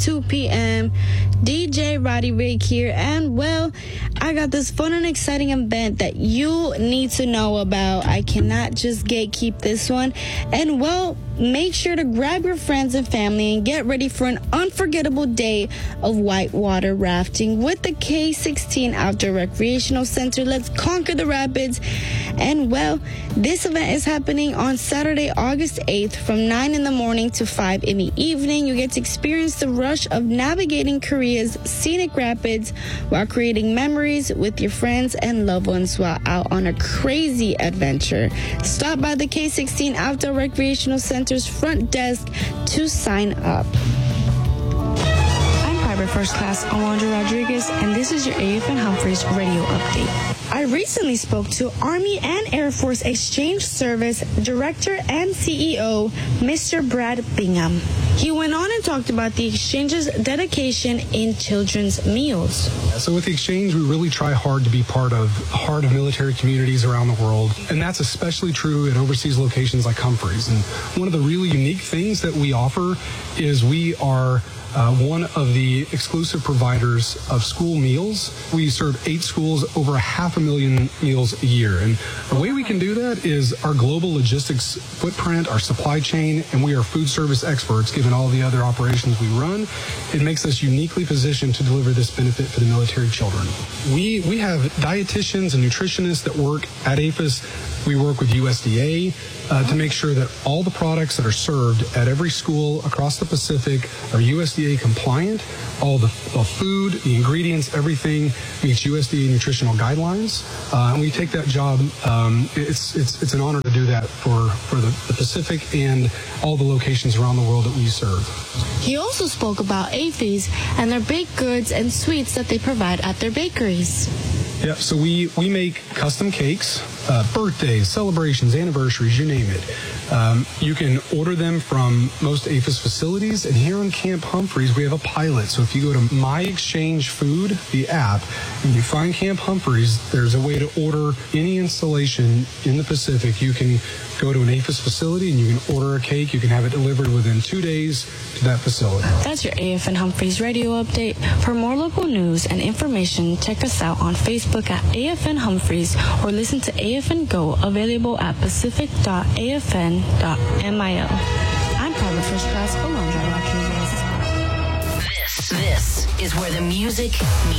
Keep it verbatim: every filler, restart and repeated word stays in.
two p.m. D J Roddy Rig here, and well, I got this fun and exciting event that you need to know about. I cannot just gatekeep this one. And well, make sure to grab your friends and family and get ready for an unforgettable day of whitewater rafting with the K sixteen Outdoor Recreational Center. Let's conquer the rapids. And well, this event is happening on Saturday, August eighth from nine in the morning to five in the evening. You get to experience the rush of navigating Korea's scenic rapids while creating memories with your friends and loved ones while out on a crazy adventure. Stop by the K sixteen Outdoor Recreational Center's front desk to sign up. I'm Private First Class Alondra Rodriguez, and this is your A F N Humphreys radio update. I recently spoke to Army and Air Force Exchange Service Director and C E O, Mister Brad Bingham. He went on and talked about the Exchange's dedication in children's meals. So with the Exchange, we really try hard to be part of the heart of military communities around the world, and that's especially true at overseas locations like Humphreys. And one of the really unique things that we offer is we are Uh, one of the exclusive providers of school meals. We serve eight schools, over a half a million meals a year. And the way we can do that is our global logistics footprint, our supply chain, and we are food service experts given all the other operations we run. It makes us uniquely positioned to deliver this benefit for the military children. We, we have dietitians and nutritionists that work at A F I S. We work with U S D A uh, to make sure that all the products that are served at every school across the Pacific are U S D A compliant. All the, the food, the ingredients, everything meets U S D A nutritional guidelines. Uh, and we take that job. Um, it's it's it's an honor to do that for, for the, the Pacific and all the locations around the world that we serve. He also spoke about A F I S and their baked goods and sweets that they provide at their bakeries. Yeah, so we, we make custom cakes, uh, birthdays, celebrations, anniversaries, you name it. Um, you can order them from most A F I S facilities, and here on Camp Humphreys, we have a pilot. So if you go to My Exchange Food, the app, and you find Camp Humphreys, there's a way to order any installation in the Pacific. You can go to an A F I S facility and you can order a cake. You can have it delivered within two days to that facility. That's your A F N Humphreys radio update. For more local news and information, check us out on Facebook at A F N Humphreys or listen to A F N Go, available at pacific dot a f n dot mil. I'm Private First Class Alondra Rodriguez. This, this is where the music meets